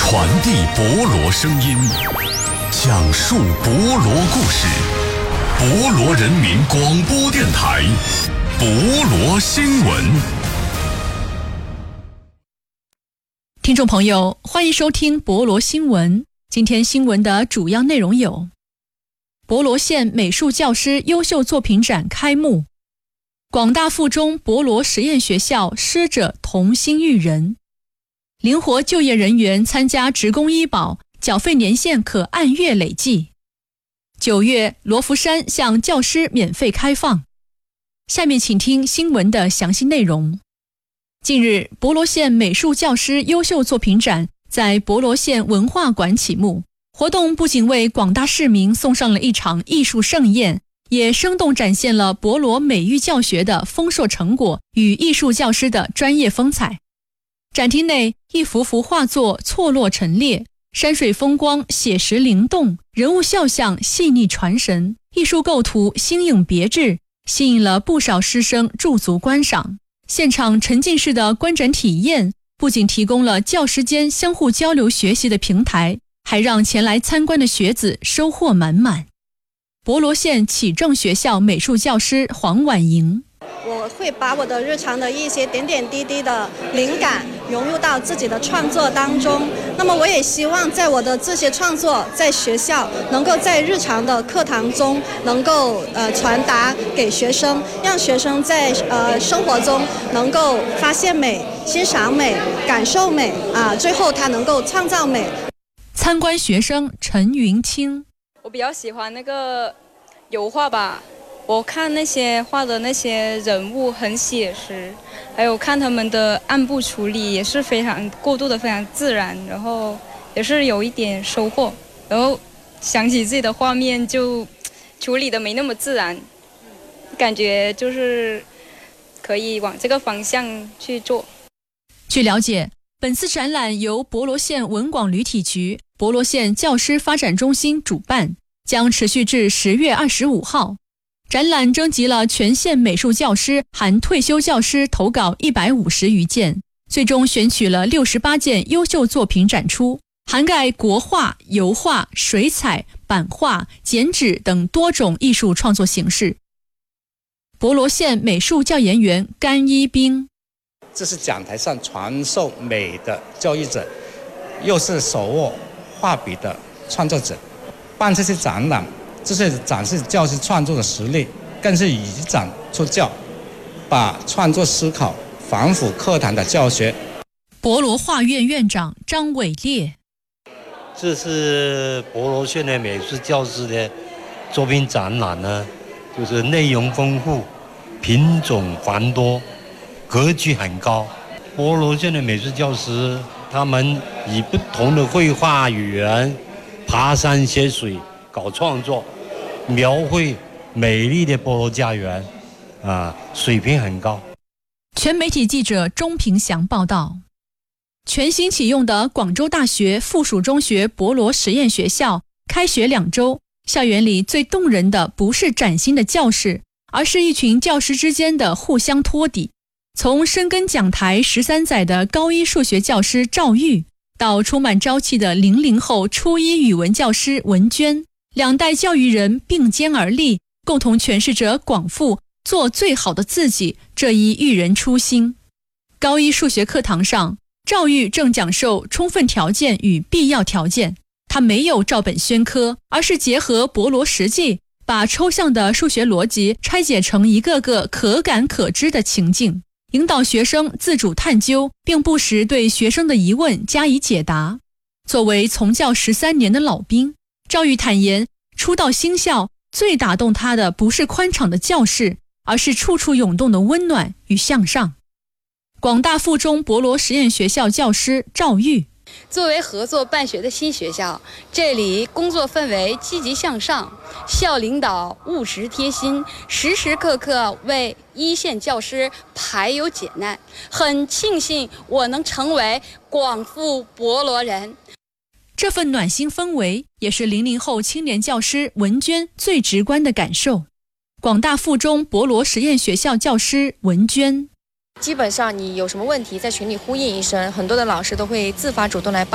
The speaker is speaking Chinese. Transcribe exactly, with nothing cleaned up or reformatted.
传递博罗声音，讲述博罗故事。博罗人民广播电台，博罗新闻。 听众朋友，欢迎收听博罗新闻。今天新闻的主要内容有：博罗县美术教师优秀作品展开幕，广大附中博罗实验学校师者同心育人，灵活就业人员参加职工医保，缴费年限可按月累计。九月，罗浮山向教师免费开放。下面请听新闻的详细内容。近日，博罗县美术教师优秀作品展在博罗县文化馆启幕。活动不仅为广大市民送上了一场艺术盛宴，也生动展现了博罗美育教学的丰硕成果与艺术教师的专业风采。展厅内，一幅幅画作错落陈列，山水风光写实灵动，人物肖像细腻传神，艺术构图新颖别致，吸引了不少师生驻足观赏。现场沉浸式的观展体验不仅提供了教师间相互交流学习的平台，还让前来参观的学子收获满满。博罗县启正学校美术教师黄婉莹， 我会把我的日常的一些点点滴滴的灵感融入到自己的创作当中。那么我也希望在我的这些创作在学校能够在日常的课堂中能够呃传达给学生，让学生在呃生活中能够发现美、欣赏美、感受美啊，最后他能够创造美。 参观学生陈云清， 我比较喜欢那个油画吧，我看那些画的那些人物很写实，还有看他们的暗部处理也是非常过渡的非常自然，然后也是有一点收获，然后想起自己的画面就处理的没那么自然，感觉就是可以往这个方向去做。 据了解，本次展览由博罗县文广旅体局、博罗县教师发展中心主办，将持续至十月二十五号。展览征集了全县美术教师含退休教师投稿一百五十余件，最终选取了六十八件优秀作品展出，涵盖国画、油画、水彩、版画、剪纸等多种艺术创作形式。博罗县美术教研员甘一兵， 这是讲台上传授美的教育者，又是手握画笔的创作者。办这些展览，这是展示教师创作的实力，更是以展出教，把创作思考反腐课堂的教学。 博罗画院院长张伟烈， 这是博罗县的美术教师的作品展览呢，就是内容丰富，品种繁多，格局很高。博罗县的美术教师，他们以不同的绘画语言，爬山涉水搞创作，描绘美丽的博罗家园，啊，水平很高。 全媒体记者钟平祥报道。全新启用的广州大学附属中学博罗实验学校开学两周，校园里最动人的不是崭新的教室，而是一群教师之间的互相托底。从深耕讲台十三载的高一数学教师赵玉，到充满朝气的零零后初一语文教师文娟，两代教育人并肩而立，共同诠释着广附做最好的自己这一育人初心。高一数学课堂上，赵玉正讲授充分条件与必要条件，他没有照本宣科，而是结合博罗实际，把抽象的数学逻辑拆解成一个个可感可知的情境，引导学生自主探究，并不时对学生的疑问加以解答。作为从教十三年的老兵，赵玉坦言，初到新校，最打动他的不是宽敞的教室，而是处处涌动的温暖与向上。广大附中博罗实验学校教师赵玉， 作为合作办学的新学校，这里工作氛围积极向上，校领导务实贴心，时时刻刻为一线教师排忧解难。很庆幸我能成为广附博罗人。 这份暖心氛围也是零零后青年教师文娟最直观的感受。广大附中博罗实验学校教师文娟， 基本上你有什么问题在群里呼应一声，很多的老师都会自发主动来帮